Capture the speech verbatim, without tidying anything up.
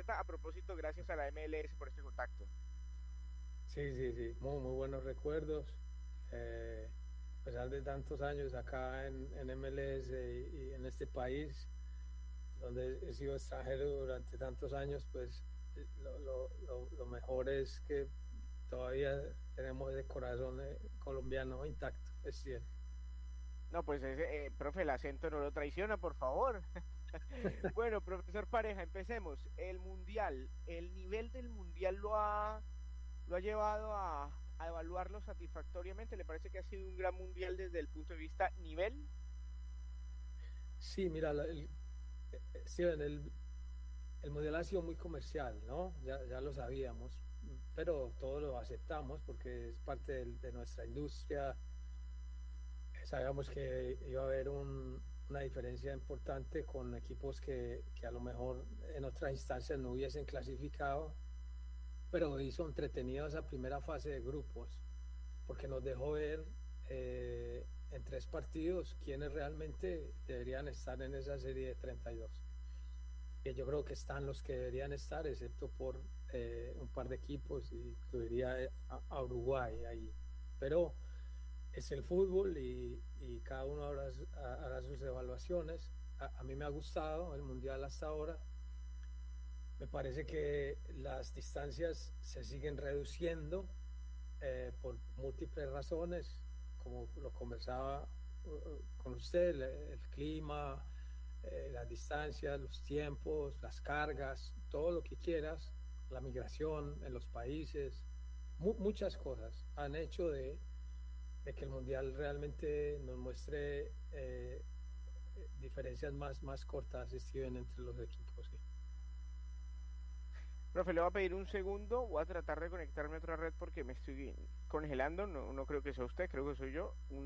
anécdota. A propósito, gracias a la M L S por este contacto. Sí, sí, sí, muy, muy buenos recuerdos. Eh, a pesar de tantos años acá en, en M L S y, y en este país, donde he sido extranjero durante tantos años, pues eh, lo, lo, lo, lo mejor es que todavía tenemos ese corazón eh, colombiano intacto, es cierto. No, pues ese, eh, profe, el acento no lo traiciona, por favor. Bueno, profesor Pareja, empecemos. El mundial, el nivel del mundial lo ha, lo ha llevado a, a evaluarlo satisfactoriamente. ¿Le parece que ha sido un gran mundial desde el punto de vista nivel? Sí, mira, la- el, eh, eh, Steven, el, el modelo ha sido muy comercial, ¿no? Ya, ya lo sabíamos, pero todos lo aceptamos porque es parte del- de nuestra industria. Sabíamos que iba a haber un- una diferencia importante con equipos que, que a lo mejor en otras instancias no hubiesen clasificado, pero hizo entretenido esa primera fase de grupos, porque nos dejó ver eh, en tres partidos quiénes realmente deberían estar en esa serie de treinta y dos. Que yo creo que están los que deberían estar, excepto por eh, un par de equipos, y incluiría a, a Uruguay ahí. Pero es el fútbol y, y cada uno hará, hará sus evaluaciones. A, a, mí me ha gustado el Mundial hasta ahora. Me parece que las distancias se siguen reduciendo eh, por múltiples razones, como lo conversaba uh, con usted, el, el clima, eh, las distancias, los tiempos, las cargas, todo lo que quieras, la migración en los países, mu muchas cosas han hecho de, de, que el Mundial realmente nos muestre eh, diferencias más, más cortas, Steven, entre los equipos. ¿Sí? Profe, le voy a pedir un segundo, voy a tratar de conectarme a otra red porque me estoy congelando, no, no creo que sea usted, creo que soy yo. Un